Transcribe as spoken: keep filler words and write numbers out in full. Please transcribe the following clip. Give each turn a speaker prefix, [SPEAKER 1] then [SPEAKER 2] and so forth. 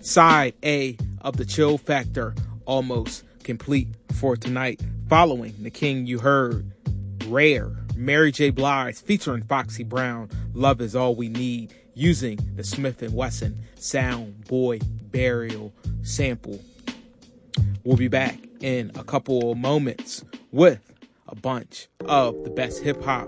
[SPEAKER 1] Side A of the Chill Factor almost complete for tonight. Following the king you heard, Rare, Mary J. Blige featuring Foxy Brown, Love Is All We Need, using the Smith and Wesson Soundboy Burial sample. We'll be back in a couple of moments with a bunch of the best hip hop